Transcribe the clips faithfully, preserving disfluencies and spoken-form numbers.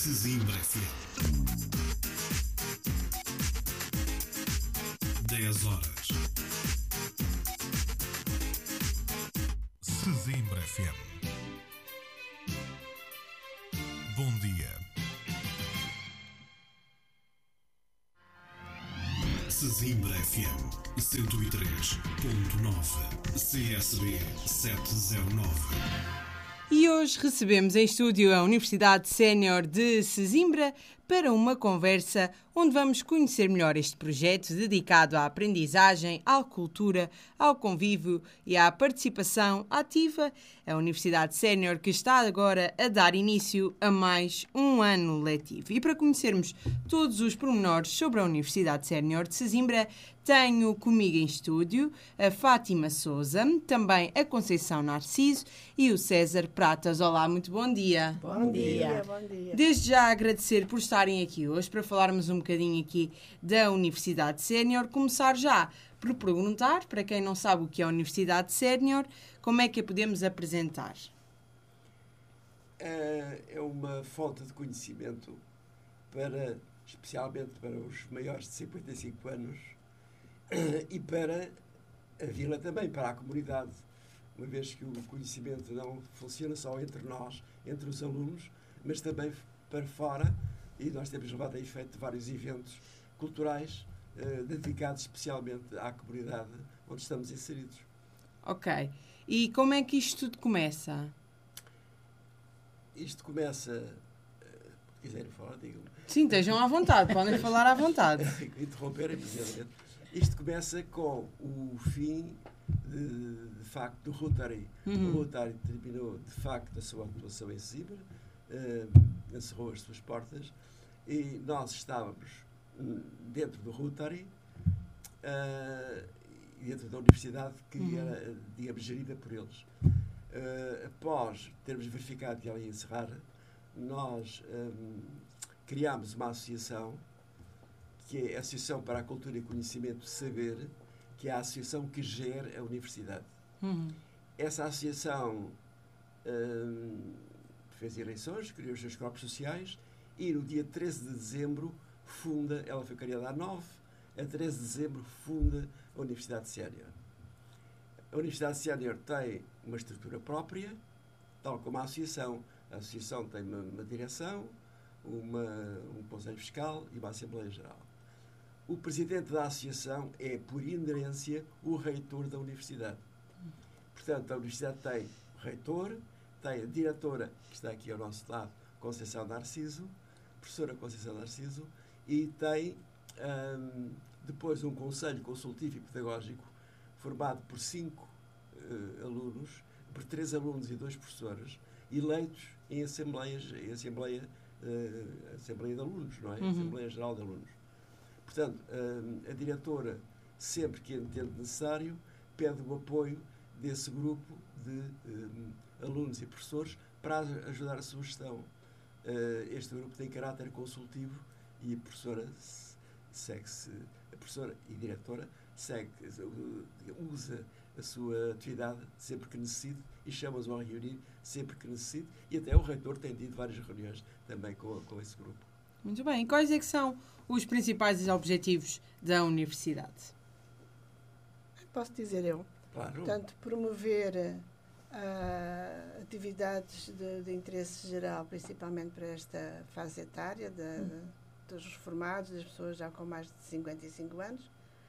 Sesimbra F M. dez horas. Sesimbra F M. Bom dia. Sesimbra F M cento e três ponto nove, C S B setecentos e nove. E hoje recebemos em estúdio a Universidade Sénior de Sesimbra para uma conversa onde vamos conhecer melhor este projeto dedicado à aprendizagem, à cultura, ao convívio e à participação ativa. A Universidade Sénior que está agora a dar início a mais um ano letivo. E para conhecermos todos os pormenores sobre a Universidade Sénior de Sesimbra, tenho comigo em estúdio a Fátima Sousa, também a Conceição Narciso e o César Pratas. Olá, muito bom dia. Bom, bom dia. dia. Bom dia. Desde já agradecer por estarem aqui hoje para falarmos um bocadinho aqui da Universidade Sénior. Começar já por perguntar, para quem não sabe o que é a Universidade Sénior, como é que a podemos apresentar? É uma fonte de conhecimento para, especialmente para os maiores de cinquenta e cinco anos, e para a vila também, para a comunidade, uma vez que o conhecimento não funciona só entre nós, entre os alunos, mas também para fora, e nós temos levado a efeito vários eventos culturais eh, dedicados especialmente à comunidade onde estamos inseridos. Ok. E como é que isto tudo começa? Isto começa... Uh, quiserem falar, digam-me. Sim, estejam à vontade, podem falar à vontade. Interromperem, precisamente. Isto começa com o fim, de, de facto, do Rotary. Uhum. O Rotary terminou, de facto, a sua atuação em Sesimbra, uh, encerrou as suas portas, e nós estávamos dentro do Rotary, uh, dentro da universidade, que uhum. era, digamos, gerida por eles. Uh, após termos verificado que ela ia encerrar, nós um, criámos uma associação, que é a Associação para a Cultura e Conhecimento de Saber, que é a associação que gera a universidade. Uhum. Essa associação um, fez eleições, criou os seus corpos sociais, e no dia treze de dezembro funda, ela foi criada a nove, a treze de dezembro funda a Universidade Sénior. A Universidade Sénior tem uma estrutura própria, tal como a associação. A associação tem uma, uma direção, uma, um conselho fiscal e uma Assembleia Geral. O presidente da associação é, por inerência, o reitor da universidade. Portanto, a universidade tem o reitor, tem a diretora, que está aqui ao nosso lado, Conceição Narciso, professora Conceição Narciso, e tem hum, depois um conselho consultivo e pedagógico formado por cinco uh, alunos, por três alunos e dois professores, eleitos em assembleias, em assembleia, uh, assembleia de alunos, não é? Uhum. Assembleia Geral de Alunos. Portanto, uh, a diretora, sempre que entende necessário, pede o apoio desse grupo de uh, alunos e professores para ajudar a sua gestão. Uh, este grupo tem caráter consultivo e a professora segue-se, a professora e diretora segue, usa a sua atividade sempre que necessite e chama-os a reunir sempre que necessite, e até o reitor tem tido várias reuniões também com, com esse grupo. Muito bem. E quais é que são os principais objetivos da universidade? Posso dizer eu. Claro. Portanto, promover uh, atividades de, de interesse geral, principalmente para esta fase etária de, hum. dos reformados, das pessoas já com mais de cinquenta e cinco anos.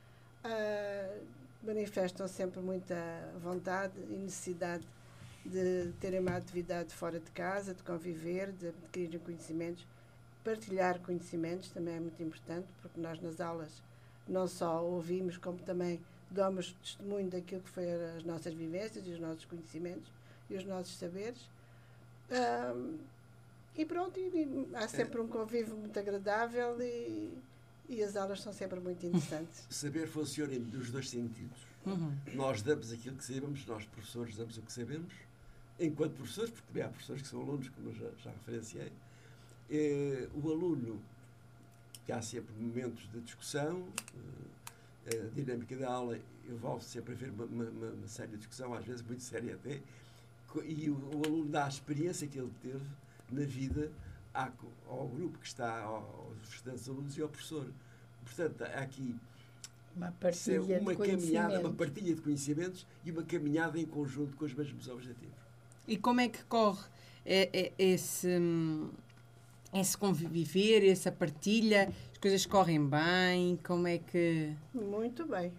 Uh, manifestam sempre muita vontade e necessidade de terem uma atividade fora de casa, de conviver, de adquirir conhecimentos, partilhar conhecimentos também é muito importante, porque nós nas aulas não só ouvimos, como também damos testemunho daquilo que foi as nossas vivências e os nossos conhecimentos e os nossos saberes. Uh, e pronto, e, e há sempre um convívio muito agradável e E as aulas são sempre muito interessantes. Saber funciona dos dois sentidos. Uhum. Nós damos aquilo que sabemos, nós professores damos o que sabemos, enquanto professores, porque também há professores que são alunos, como eu já, já referenciei. Eh, o aluno, que há sempre momentos de discussão, eh, a dinâmica da aula envolve sempre haver uma, uma, uma séria discussão, às vezes muito séria até, e o, o aluno dá a experiência que ele teve na vida há, ao grupo que está, aos estudantes alunos e ao professor. Portanto, há aqui uma partilha uma de caminhada, uma partilha de conhecimentos e uma caminhada em conjunto com os mesmos objetivos. E como é que corre esse, esse conviver, essa partilha? As coisas correm bem? Como é que... Muito bem.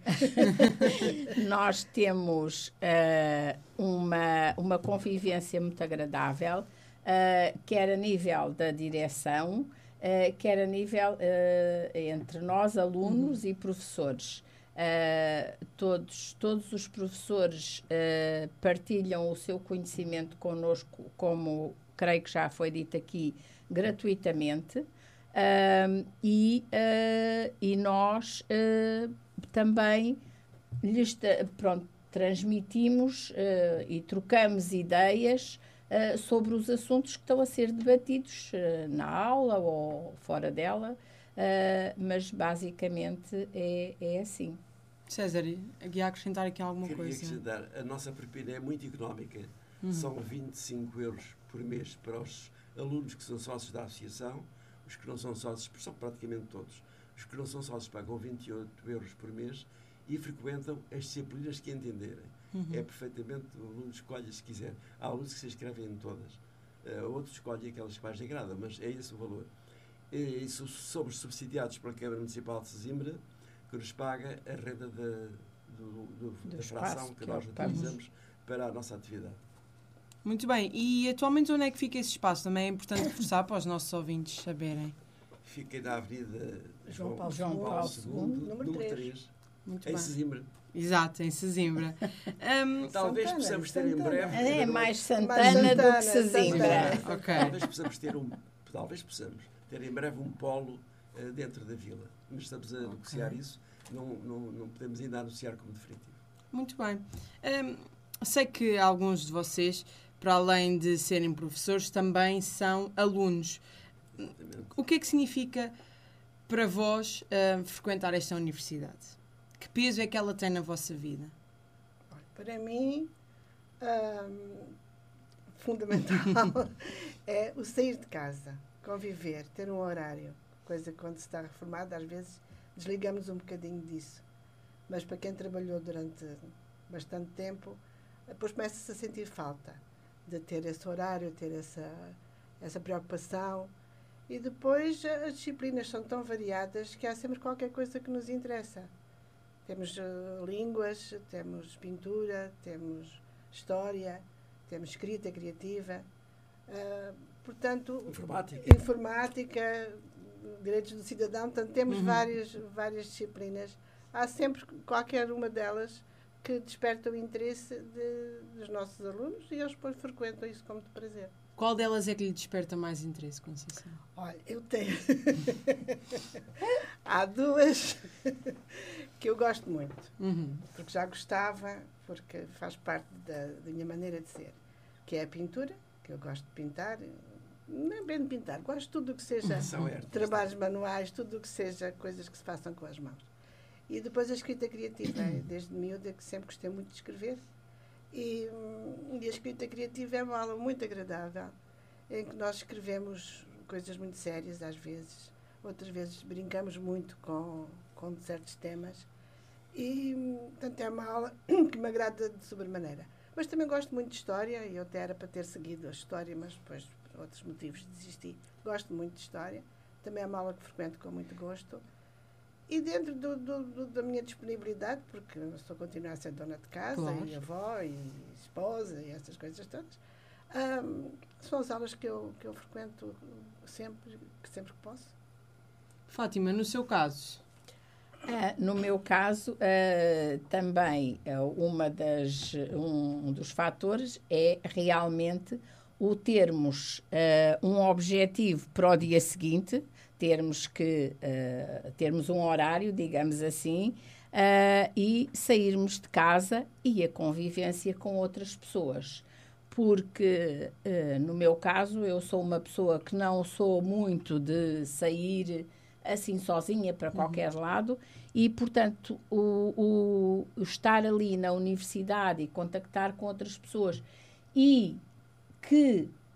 Nós temos uh, uma, uma convivência muito agradável, uh, quer a nível da direção, uh, quer a nível uh, entre nós, alunos uhum. e professores. Uh, todos, todos os professores uh, partilham o seu conhecimento connosco, como creio que já foi dito aqui, gratuitamente, uh, e, uh, e nós uh, também lhes pronto, transmitimos uh, e trocamos ideias uh, sobre os assuntos que estão a ser debatidos uh, na aula ou fora dela, uh, mas basicamente é, é assim. César, ia acrescentar aqui alguma Queria coisa? acrescentar, a nossa propina é muito económica. Uhum. São vinte e cinco euros por mês para os alunos que são sócios da associação. Os que não são sócios, são praticamente todos. Os que não são sócios pagam vinte e oito euros por mês e frequentam as disciplinas que entenderem. Uhum. É perfeitamente, o aluno escolhe se quiser. Há alunos que se inscrevem em todas. Uh, outros escolhem aquelas que mais lhe agradam, mas é esse o valor. E, isso somos subsidiados pela Câmara Municipal de Sesimbra, que nos paga a renda da, do, do, do da fração que, que nós utilizamos para a nossa atividade. Muito bem. E atualmente onde é que fica esse espaço? Também é importante reforçar para os nossos ouvintes saberem. Fica na Avenida João Paulo, João Paulo, Paulo segundo, número três. Muito em bem. Sesimbra. Exato, em Sesimbra. Um, Talvez Santana, possamos ter Santana. em breve... É mais Santana, mais Santana do que Sesimbra. Okay. Talvez possamos ter um... Talvez possamos ter em breve um polo uh, dentro da vila. Mas estamos a okay. negociar isso. Não, não, não podemos ainda anunciar como definitivo. Muito bem. Um, sei que alguns de vocês, para além de serem professores, também são alunos. Exatamente. O que é que significa para vós uh, frequentar esta universidade? Que peso é que ela tem na vossa vida? Para mim, um, fundamental é o sair de casa, conviver, ter um horário. Coisa que quando se está reformado, às vezes desligamos um bocadinho disso. Mas para quem trabalhou durante bastante tempo, depois começa-se a sentir falta de ter esse horário, ter essa, essa preocupação. E depois as disciplinas são tão variadas que há sempre qualquer coisa que nos interessa. Temos uh, línguas, temos pintura, temos história, temos escrita criativa. Uh, portanto, informática. informática, direitos do cidadão. Portanto, temos uhum. várias, várias disciplinas. Há sempre qualquer uma delas que desperta o interesse de, dos nossos alunos e eles depois frequentam isso com muito prazer. Qual delas é que lhe desperta mais interesse, Conceição? Olha, eu tenho... Há duas que eu gosto muito. Uhum. Porque já gostava, porque faz parte da, da minha maneira de ser. Que é a pintura, que eu gosto de pintar. Não é bem de pintar, gosto de tudo o que seja uhum. trabalhos manuais, tudo o que seja coisas que se façam com as mãos. E depois a escrita criativa. Desde miúda que sempre gostei muito de escrever. E, e a escrita criativa é uma aula muito agradável, em que nós escrevemos coisas muito sérias às vezes, outras vezes brincamos muito com, com certos temas e, portanto, é uma aula que me agrada de sobremaneira. Mas também gosto muito de história, e eu até era para ter seguido a história, mas depois, por outros motivos, desisti. Gosto muito de história, também é uma aula que frequento com muito gosto. E dentro do, do, do, da minha disponibilidade, porque eu sou continuar a ser dona de casa, claro. E avó, e esposa, e essas coisas todas, um, são as aulas que eu, que eu frequento sempre, sempre que posso. Fátima, no seu caso? Ah, no meu caso, ah, também ah, uma das, um, um dos fatores é realmente o termos ah, um objetivo para o dia seguinte, termos que uh, termos um horário, digamos assim, uh, e sairmos de casa e a convivência com outras pessoas. Porque, uh, no meu caso, eu sou uma pessoa que não sou muito de sair assim sozinha para qualquer uhum. lado e, portanto, o, o estar ali na universidade e contactar com outras pessoas e que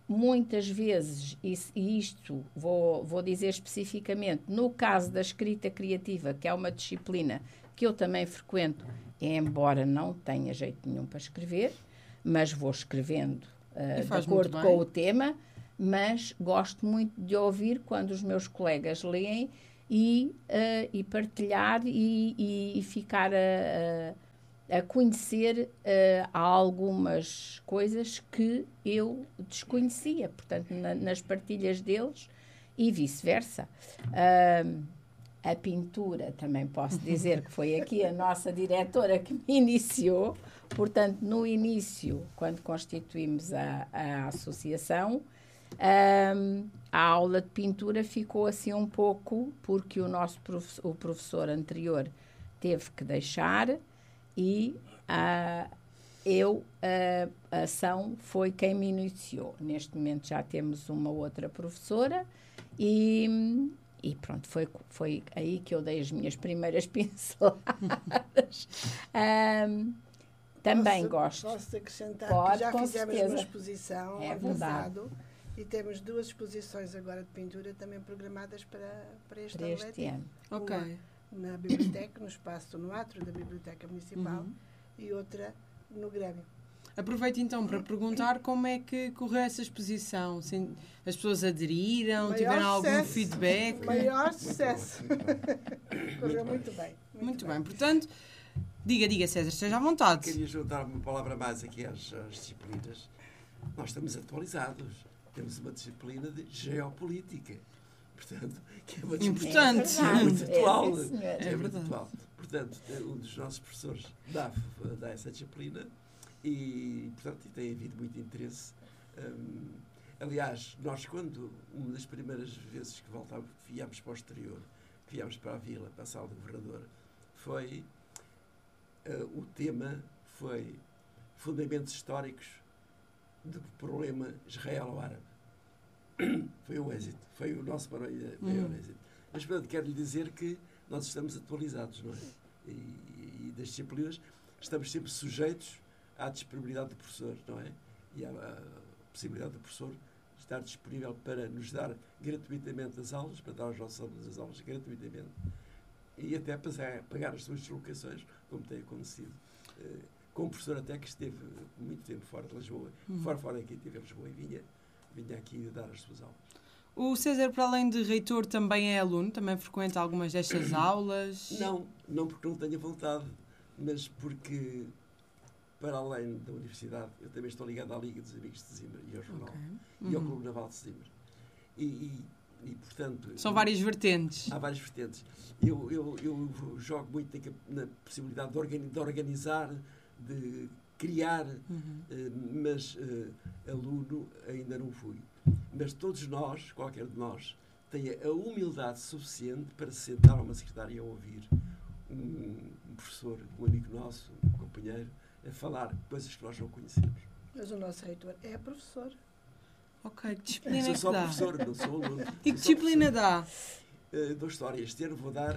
muitas vezes, e, e isto vou, vou dizer especificamente, no caso da escrita criativa, que é uma disciplina que eu também frequento, embora não tenha jeito nenhum para escrever, mas vou escrevendo uh, de acordo com o tema, mas gosto muito de ouvir quando os meus colegas leem e, uh, e partilhar e, e, e ficar a, a, a conhecer uh, algumas coisas que eu desconhecia, portanto, na, nas partilhas deles e vice-versa. Uh, a pintura, também posso dizer que foi aqui a nossa diretora que me iniciou, portanto, no início, quando constituímos a, a associação, Um, a aula de pintura ficou assim um pouco porque o nosso prof, o professor anterior teve que deixar e uh, eu, uh, a ação foi quem me iniciou. Neste momento já temos uma outra professora e, e pronto, foi, foi aí que eu dei as minhas primeiras pinceladas. um, também posso, gosto. Posso acrescentar Pode, que já fizemos certeza. uma exposição é ano passado. E temos duas exposições agora de pintura também programadas para, para este, para este ano. Ok. Uma na biblioteca, no espaço, no átrio da Biblioteca Municipal, uhum. e outra no Grêmio. Aproveito então para perguntar como é que correu essa exposição. As pessoas aderiram, maior tiveram sucesso, algum feedback? Maior sucesso. Correu muito bem. Muito, muito bem. bem. Portanto, diga, diga César, esteja à vontade. Queria juntar uma palavra mais aqui às, às disciplinas. Nós estamos atualizados. Temos uma disciplina de geopolítica, portanto, que é uma disciplina importante, muito atual. É, é, é muito atual. Portanto, um dos nossos professores dá, dá essa disciplina e, portanto, tem havido muito interesse. Um, aliás, nós, quando, uma das primeiras vezes que voltámos, viemos para o exterior, que viemos para a vila, para a sala do governador, foi, uh, o tema foi fundamentos históricos do problema Israelo-Árabe. Foi um êxito. Foi o nosso maior, maior uhum. êxito. Mas, portanto, quero lhe dizer que nós estamos atualizados, não é? E, e das disciplinas estamos sempre sujeitos à disponibilidade do professor, não é? E à, à possibilidade do professor estar disponível para nos dar gratuitamente as aulas, para dar aos nossos alunos as aulas gratuitamente e até pagar, pagar as suas deslocações, como tem acontecido. Com um professor até que esteve muito tempo fora de Lisboa, uhum. fora, fora aqui, esteve em Lisboa e vinha, vinha aqui dar as suas aulas. O César, para além de reitor, também é aluno? Também frequenta algumas destas aulas? Não, não porque não tenha vontade, mas porque, para além da universidade, eu também estou ligado à Liga dos Amigos de Sesimbra e ao Jornal, okay. uhum. e ao Clube Naval de Sesimbra. E, e, e, portanto... São eu, várias vertentes. Há várias vertentes. Eu, eu, eu jogo muito na, na possibilidade de, organi- de organizar, de criar, uhum. uh, mas uh, aluno ainda não fui. Mas todos nós, qualquer de nós, tem a humildade suficiente para se sentar a uma secretária e a ouvir um, um professor, um amigo nosso, um companheiro, a falar coisas que nós não conhecemos. Mas o nosso reitor é professor. Ok, que disciplina é sou que só dá? professor, não sou aluno. E que disciplina dá? Uh, dou história. Este ano vou dar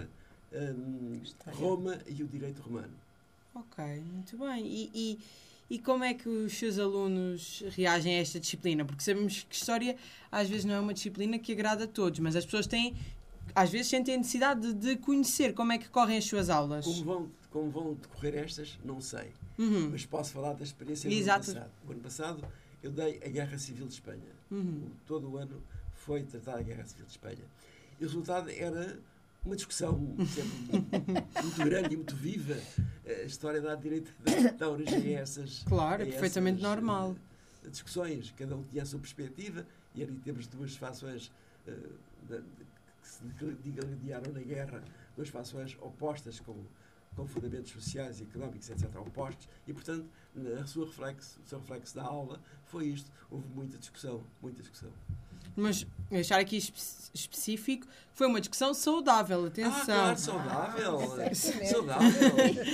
um, Roma e o direito romano. Ok, muito bem. E, e, e como é que os seus alunos reagem a esta disciplina? Porque sabemos que história às vezes não é uma disciplina que agrada a todos, mas as pessoas têm, às vezes sentem a necessidade de, de conhecer como é que correm as suas aulas. Como vão, como vão decorrer estas, não sei. Uhum. Mas posso falar da experiência do Exato. ano passado. O ano passado eu dei a Guerra Civil de Espanha. Uhum. Todo o ano foi tratar a Guerra Civil de Espanha. E o resultado era uma discussão sempre muito grande e muito viva. A história dá direito a dar origem a essas... Claro, é a perfeitamente essas, normal. Uh, discussões. Cada um tinha a sua perspectiva e ali temos duas fações uh, de, de, que se digladiaram na guerra, duas fações opostas com, com fundamentos sociais e económicos, etcétera, opostos. E, portanto, a sua reflexo, o seu reflexo da aula foi isto. Houve muita discussão, muita discussão. Mas deixar aqui espe- específico, foi uma discussão saudável, atenção. Ah, claro, saudável. Ah, saudável.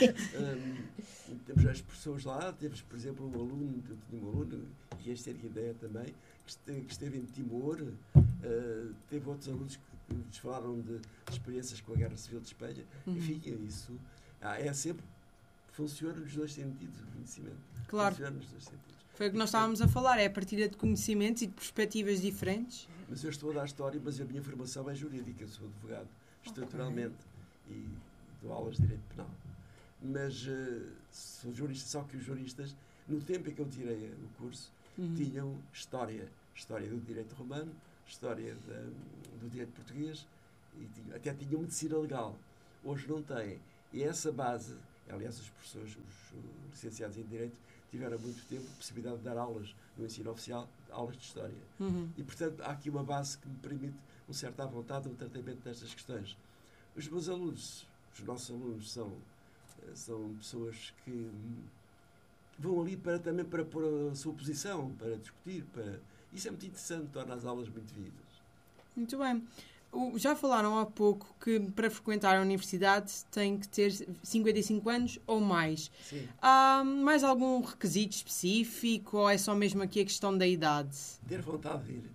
um, temos as pessoas lá, temos, por exemplo, um aluno, tinha um aluno, e este era a ideia também, que esteve, que esteve em Timor, uh, teve outros alunos que nos falaram de, de experiências com a Guerra Civil de Espanha. Uhum. Enfim, isso ah, é sempre, funciona nos dois sentidos, o conhecimento. Claro. Funciona nos dois sentidos. Foi o que nós estávamos a falar, é a partilha de conhecimentos e de perspectivas diferentes. Mas eu estou a dar história, mas a minha formação é jurídica, eu sou advogado, estruturalmente, okay. e dou aulas de direito penal. Mas uh, sou jurista, só que os juristas, no tempo em que eu tirei o curso, uhum. tinham história, história do direito romano, história da, do direito português, e tinham, até tinham medicina legal. Hoje não têm. E essa base, aliás, os professores, os, os licenciados em direito, tiveram há muito tempo a possibilidade de dar aulas no ensino oficial, aulas de história. Uhum. E, portanto, há aqui uma base que me permite um certo à vontade no tratamento destas questões. Os meus alunos, os nossos alunos, são, são pessoas que vão ali para, também para pôr a sua posição, para discutir. Para... Isso é muito interessante, torna as aulas muito vivas. Muito bem. Já falaram há pouco que para frequentar a universidade tem que ter cinquenta e cinco anos ou mais. Sim. Há mais algum requisito específico ou é só mesmo aqui a questão da idade? Ter vontade de ir.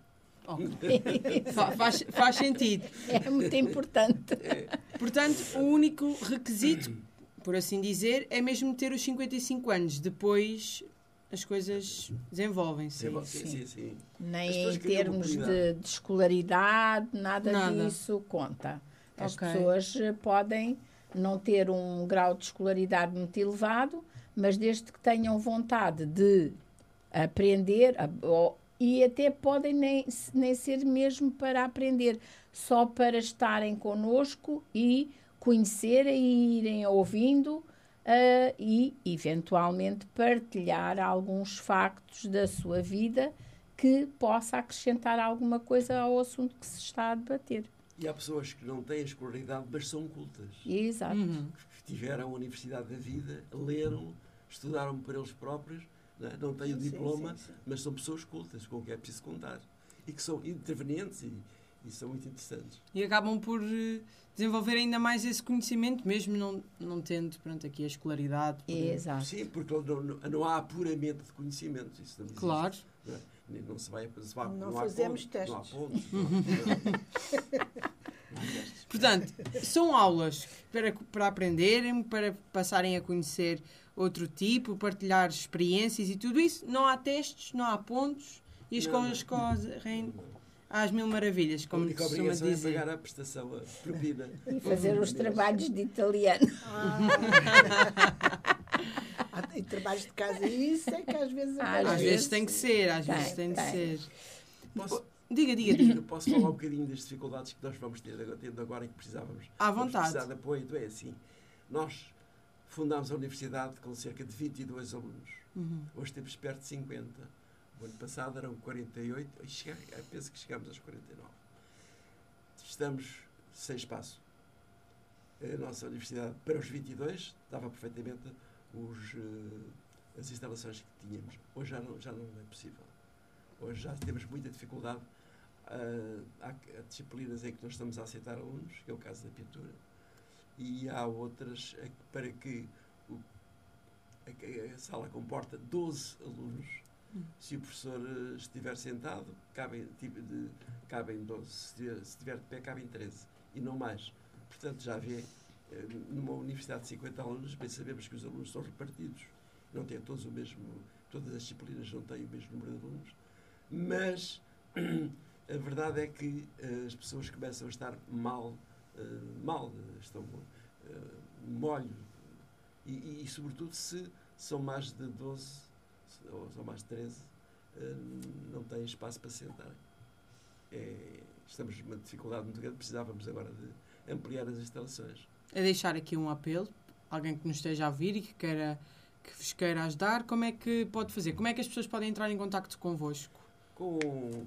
Okay. faz, faz sentido. É muito importante. É. Portanto, o único requisito, por assim dizer, é mesmo ter os cinquenta e cinco anos. Depois as coisas desenvolvem-se. Sim, sim, sim, sim. Nem em termos de, de escolaridade, nada, nada disso conta. As okay. pessoas podem não ter um grau de escolaridade muito elevado, mas desde que tenham vontade de aprender, ou, e até podem nem, nem ser mesmo para aprender, só para estarem connosco e conhecerem e irem ouvindo, Uh, e, eventualmente, partilhar alguns factos da sua vida que possa acrescentar alguma coisa ao assunto que se está a debater. E há pessoas que não têm escolaridade, mas são cultas. Exato. Uhum. Que tiveram a Universidade da Vida, leram, estudaram por eles próprios, não, é? Não têm o diploma, sim, sim, sim. mas são pessoas cultas, com quem é preciso contar. E que são intervenientes e, e são muito interessantes. E acabam por desenvolver ainda mais esse conhecimento, mesmo não, não tendo, pronto, aqui a escolaridade. Por... Exato. Sim, porque não, não, não há apuramento de conhecimento. Isso não claro. Existe, não, é? Não se vai... Se vai não, não fazemos pontos, testes. Não há pontos. Não há testes. Portanto, são aulas para, para aprenderem, para passarem a conhecer outro tipo, partilhar experiências e tudo isso. Não há testes, não há pontos e as não, coisas correm às mil maravilhas, como se costuma dizer. É pagar a prestação, a propina. E fazer os trabalhos de italiano. Ah, tem trabalhos de casa e isso é que às vezes... Às, às vezes, vezes tem que ser, às tem, vezes tem, tem de ser. Posso, diga, diga, diga. Posso falar um bocadinho das dificuldades que nós vamos ter tendo agora e que precisávamos? À vontade. Precisar de apoio. Então é assim, nós fundámos a universidade com cerca de vinte e dois alunos. Uhum. Hoje temos perto de cinquenta. O ano passado eram quarenta e oito, e cheguei, penso que chegamos aos quarenta e nove. Estamos sem espaço. A nossa universidade, para os vinte e dois, dava perfeitamente os, uh, as instalações que tínhamos. Hoje já não, já não é possível. Hoje já temos muita dificuldade. Uh, há disciplinas em que nós estamos a aceitar alunos, que é o caso da pintura, e há outras para que o, a, a sala comporta doze alunos. Se o professor estiver sentado, cabem, de, cabem doze. Se estiver de pé, cabem treze. E não mais. Portanto, já vê, numa universidade de cinquenta alunos, bem sabemos que os alunos são repartidos. Não têm todos o mesmo... Todas as disciplinas não têm o mesmo número de alunos. Mas a verdade é que as pessoas começam a estar mal. Mal. Estão molho. E, e, e, sobretudo, se são mais de doze... ou são mais de treze, não têm espaço para sentar. É, estamos numa dificuldade muito grande, precisávamos agora de ampliar as instalações. É deixar aqui um apelo, alguém que nos esteja a ouvir e que, queira, que vos queira ajudar, como é que pode fazer? Como é que as pessoas podem entrar em contacto convosco? Com...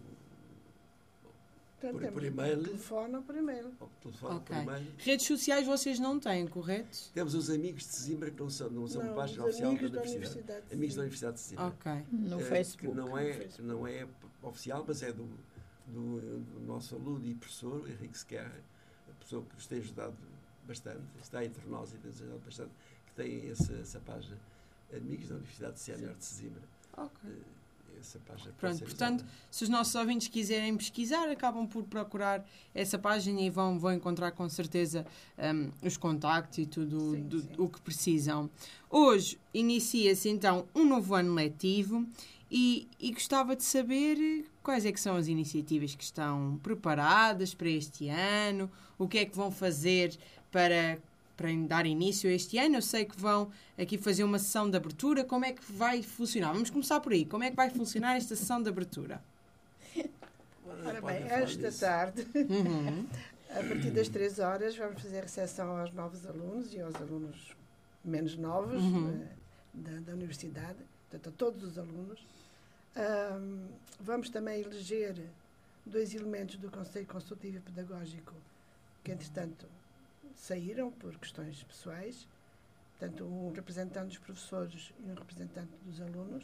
Por, por e-mail. Por telefone ou por e-mail. Ou por telefone, okay. por e-mail. Redes sociais vocês não têm, correto? Temos os amigos de Sesimbra, que não são, não são não, página oficial da Universidade. Universidade amigos da Universidade de Sesimbra. Okay. No é, Facebook. Que não é, Facebook. não é oficial, mas é do, do, do nosso aluno e professor, Henrique Sequerra, a pessoa que nos tem ajudado bastante, está entre nós e tem-nos ajudado bastante, que tem essa, essa página, Amigos da Universidade Sénior de Sesimbra. Ok. Uh, Essa página Pronto, portanto, se os nossos ouvintes quiserem pesquisar, acabam por procurar essa página e vão, vão encontrar com certeza um, os contactos e tudo sim, do, sim. o que precisam. Hoje inicia-se então um novo ano letivo E, e gostava de saber quais é que são as iniciativas que estão preparadas para este ano, o que é que vão fazer para, para dar início a este ano. Eu sei que vão aqui fazer uma sessão de abertura. Como é que vai funcionar? Vamos começar por aí. Como é que vai funcionar esta sessão de abertura? Ora bem, esta tarde, uhum. a partir das três horas, vamos fazer recepção aos novos alunos e aos alunos menos novos uhum. da, da universidade, portanto, a todos os alunos. Um, vamos também eleger dois elementos do Conselho Consultivo e Pedagógico que, entretanto, saíram por questões pessoais. Portanto, um representante dos professores e um representante dos alunos.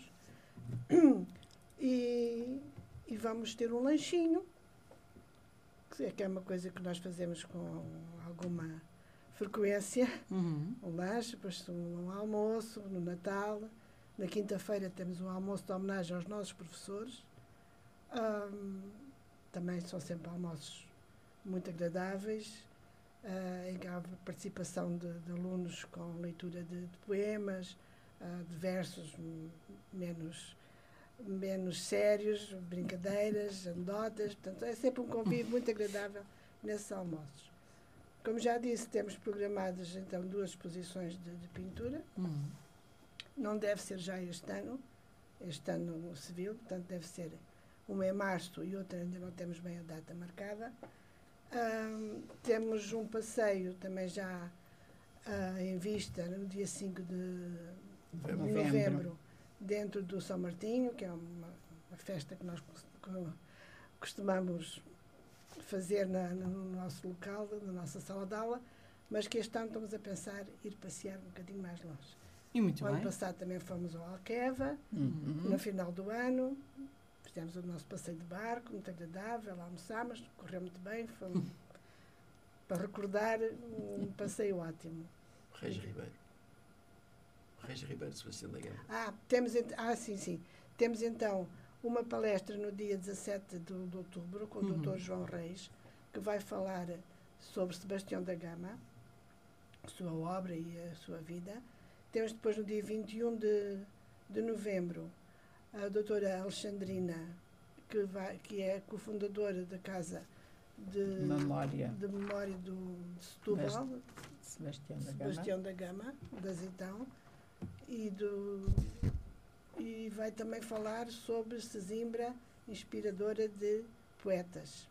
E, e vamos ter um lanchinho, que é, que é uma coisa que nós fazemos com alguma frequência. Uhum. Um lanche, depois um, um almoço no Natal. Na quinta-feira temos um almoço de homenagem aos nossos professores. Um, também são sempre almoços muito agradáveis, uh, em que há participação de, de alunos com leitura de, de poemas, uh, de versos menos, menos sérios, brincadeiras, anedotas. Portanto, é sempre um convívio muito agradável nesses almoços. Como já disse, temos programadas então duas exposições de, de pintura. Uhum. Não deve ser já este ano, este ano civil, portanto deve ser uma em março e outra ainda não temos bem a data marcada. Um, temos um passeio também já uh, em vista no dia cinco de novembro. novembro, dentro do São Martinho, que é uma, uma festa que nós costumamos fazer na, no nosso local, na nossa sala de aula, mas que este ano estamos a pensar ir passear um bocadinho mais longe. E muito o ano bem. passado também fomos ao Alqueva, uhum. no final do ano, fizemos o nosso passeio de barco, muito agradável, almoçámos, correu muito bem, foi um, para recordar um passeio ótimo. Reis Ribeiro. Reis Ribeiro, Sebastião da Gama. Ah, temos, ah, sim, sim. Temos então uma palestra no dia dezassete de, de outubro com o uhum. doutor João Reis, que vai falar sobre Sebastião da Gama, sua obra e a sua vida. Temos depois, no dia vinte e um de, de novembro, a doutora Alexandrina, que, vai, que é cofundadora da Casa de Memória, de memória do, de Setúbal, Sebastião da Gama, Sebastião da Gama, da Zitão, e, do, e vai também falar sobre Sesimbra, inspiradora de poetas.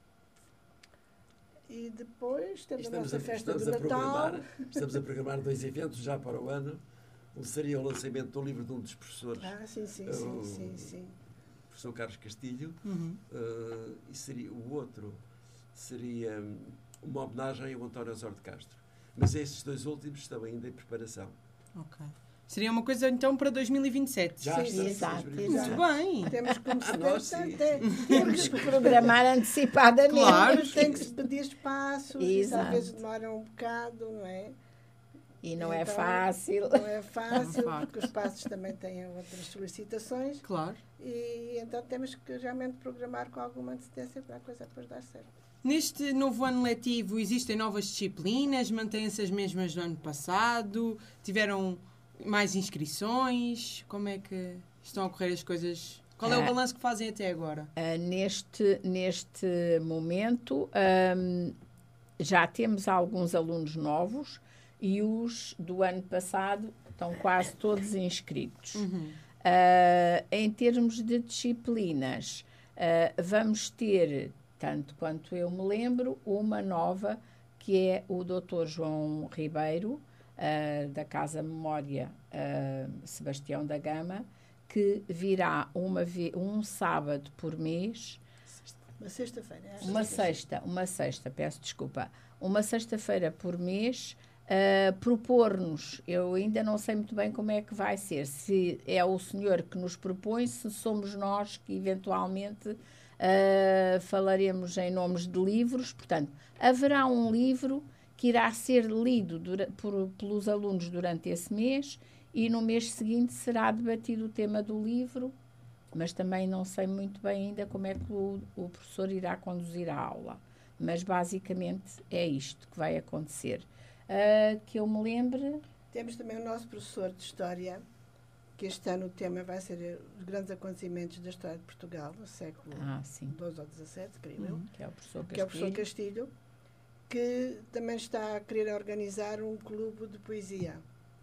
E depois temos estamos a nossa a, festa do Natal. Estamos a programar dois eventos já para o ano. Um seria o lançamento do livro de um dos professores. Ah, sim, sim, o, sim, sim, sim. O professor Carlos Castilho. Uhum. Uh, e seria, o outro seria uma homenagem ao António Osório de Castro. Mas esses dois últimos estão ainda em preparação. Ok. Seria uma coisa, então, para dois mil e vinte e sete. Já sim, está. Exato, muito bem. Temos que começar. Nós, Temos que programar antecipadamente. Claro. Tem que se pedir espaço. Isso às vezes demora um bocado, não é? E não então, é fácil. Não é fácil, porque os passos também têm outras solicitações. Claro. E então temos que realmente programar com alguma antecedência para a coisa depois dar certo. Neste novo ano letivo existem novas disciplinas? Mantêm-se as mesmas do ano passado? Tiveram mais inscrições? Como é que estão a ocorrer as coisas? Qual é o balanço que fazem até agora? Uh, neste, neste momento, um, já temos alguns alunos novos e os do ano passado estão quase todos inscritos. Uhum. Uh, em termos de disciplinas, uh, vamos ter, tanto quanto eu me lembro, uma nova, que é o doutor João Ribeiro, uh, da Casa Memória uh, Sebastião da Gama, que virá uma um sábado por mês. Uma sexta-feira. Uma sexta, uma sexta, peço desculpa. Uma sexta-feira por mês, Uh, propor-nos, eu ainda não sei muito bem como é que vai ser, se é o senhor que nos propõe, se somos nós que eventualmente uh, falaremos em nomes de livros. Portanto, haverá um livro que irá ser lido dura, por, pelos alunos durante esse mês e no mês seguinte será debatido o tema do livro, mas também não sei muito bem ainda como é que o, o professor irá conduzir a aula, mas basicamente é isto que vai acontecer. Uh, que eu me lembre. Temos também o nosso professor de História, que este ano o tema vai ser os grandes acontecimentos da história de Portugal, no século Ah, sim. doze ou dezassete, creio eu, Uhum. Que é o professor que é o professor Castilho. Castilho, que também está a querer organizar um clube de poesia.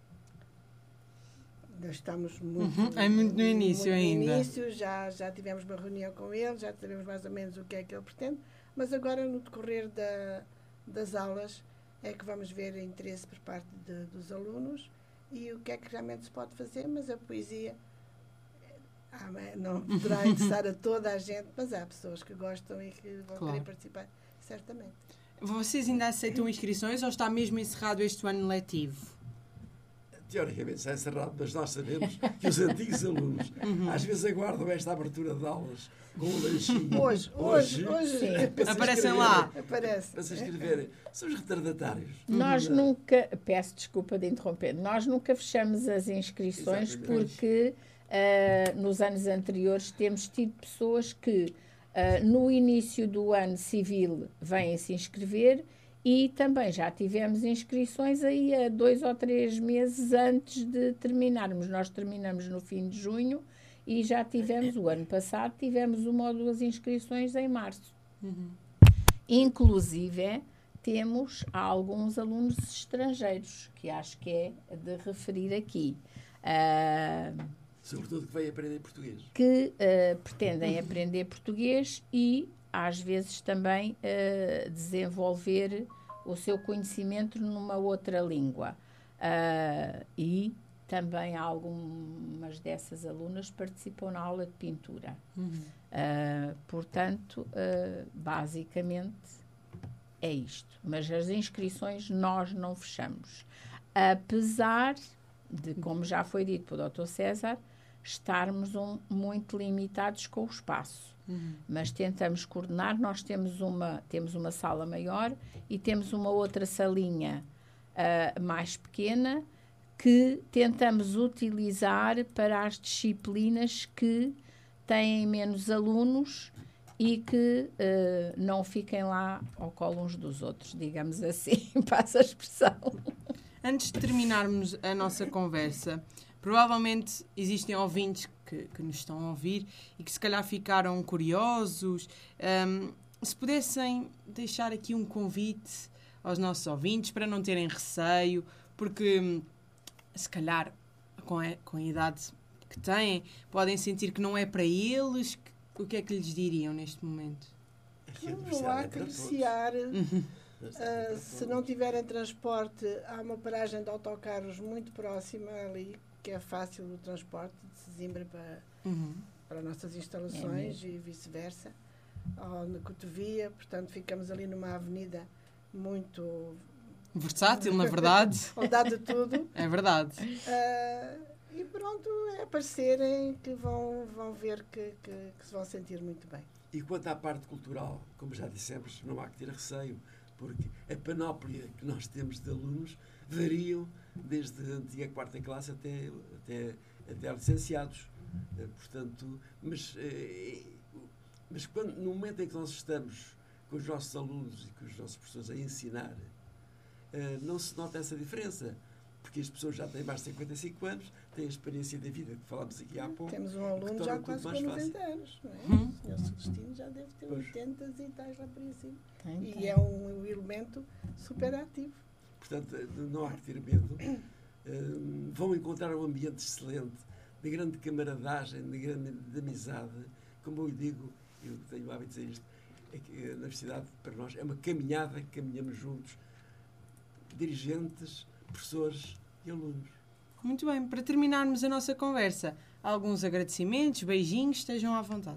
Nós estamos muito, Uhum, é muito no início muito ainda. No início, já, já tivemos uma reunião com ele, já sabemos mais ou menos o que é que ele pretende, mas agora, no decorrer da, das aulas, é que vamos ver interesse por parte de, dos alunos e o que é que realmente se pode fazer, mas a poesia ah, não poderá interessar a toda a gente, mas há pessoas que gostam e que vão Claro. querer participar, certamente. Vocês ainda aceitam inscrições ou está mesmo encerrado este ano letivo? Teoricamente está encerrado, mas nós sabemos que os antigos alunos às vezes aguardam esta abertura de aulas com um lanchinho. Hoje, hoje, hoje, para se Aparecem inscreverem. lá. aparece. Para se inscreverem. São os retardatários. Nós Uhum. nunca, peço desculpa de interromper, nós nunca fechamos as inscrições Exatamente. porque ah, nos anos anteriores temos tido pessoas que ah, no início do ano civil vêm se inscrever e também já tivemos inscrições aí a dois ou três meses antes de terminarmos. Nós terminamos no fim de junho e já tivemos, o ano passado, tivemos uma ou duas inscrições em março. Uhum. Inclusive, temos alguns alunos estrangeiros, que acho que é de referir aqui, ah, Sobretudo que vêm aprender português. que ah, pretendem aprender português e, às vezes, também ah, desenvolver o seu conhecimento numa outra língua. Ah, e também algumas dessas alunas participam na aula de pintura. Uhum. Uh, portanto, uh, basicamente é isto. Mas as inscrições nós não fechamos. Apesar de, como já foi dito pelo doutor César, estarmos um, muito limitados com o espaço. Uhum. Mas tentamos coordenar. Nós temos uma, temos uma sala maior e temos uma outra salinha uh, mais pequena que tentamos utilizar para as disciplinas que têm menos alunos e que uh, não fiquem lá ao colo uns dos outros, digamos assim, passa a expressão. Antes de terminarmos a nossa conversa, provavelmente existem ouvintes que, que nos estão a ouvir e que se calhar ficaram curiosos. Um, se pudessem deixar aqui um convite aos nossos ouvintes para não terem receio, porque se calhar com a, com a idade que têm, podem sentir que não é para eles. O que é que lhes diriam neste momento? Aqui a Não universidade há é que para todos. recear. Uhum. Uh, se não tiverem transporte, há uma paragem de autocarros muito próxima ali, que é fácil o transporte de Sesimbra para, Uhum. para nossas instalações e vice-versa, ou na Cotovia, portanto ficamos ali numa avenida muito Versátil, na verdade. onde dá de tudo. É verdade. Uh, e pronto, é aparecerem que vão, vão ver que, que, que se vão sentir muito bem. E quanto à parte cultural, como já dissemos, não há que ter receio, porque a panóplia que nós temos de alunos variam desde a antiga quarta classe até, até, até a licenciados. Eh, Portanto, mas, eh, mas quando, no momento em que nós estamos com os nossos alunos e com os nossos professores a ensinar, eh, não se nota essa diferença, porque as pessoas já têm mais de cinquenta e cinco anos, têm a experiência da vida que falámos aqui há pouco. Temos um aluno torna já tudo quase mais com fácil. noventa anos, não é? Hum. O senhor Celestino já deve ter Pois. oitenta e tais lá por aí acima. Tem, E tem. é um elemento super ativo. Portanto, não há que ter medo. Um, vão encontrar um ambiente excelente, de grande camaradagem, de grande de amizade. Como eu digo, eu tenho o hábito de dizer isto, é que a universidade, para nós, é uma caminhada que caminhamos juntos, dirigentes, professores e alunos. Muito bem. Para terminarmos a nossa conversa, alguns agradecimentos, beijinhos, estejam à vontade.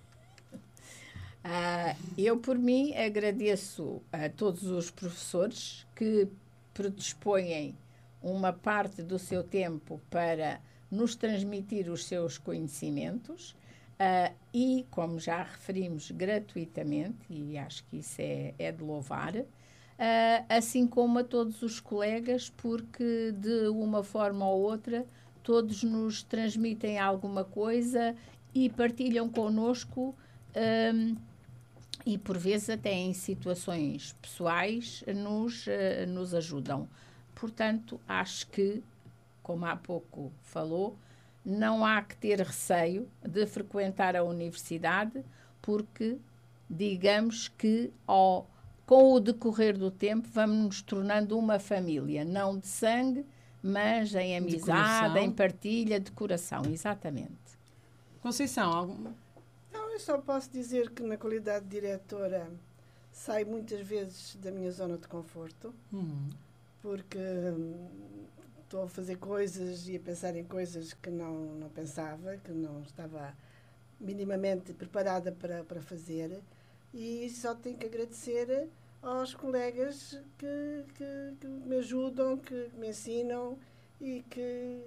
Ah, eu, por mim, agradeço a todos os professores que predispõem uma parte do seu tempo para nos transmitir os seus conhecimentos ah, e, como já referimos, gratuitamente, e acho que isso é, é de louvar, ah, assim como a todos os colegas, porque de uma forma ou outra todos nos transmitem alguma coisa e partilham connosco ah, e por vezes até em situações pessoais nos, uh, nos ajudam. Portanto, acho que, como há pouco falou, não há que ter receio de frequentar a universidade, porque digamos que ao, com o decorrer do tempo vamos nos tornando uma família, não de sangue, mas em amizade, em partilha, de coração, exatamente. Conceição, alguma? Não, eu só posso dizer que na qualidade de diretora saio muitas vezes da minha zona de conforto, Uhum. porque hum, estou a fazer coisas e a pensar em coisas que não, não pensava, que não estava minimamente preparada para, para fazer, e só tenho que agradecer aos colegas que, que, que me ajudam, que me ensinam e que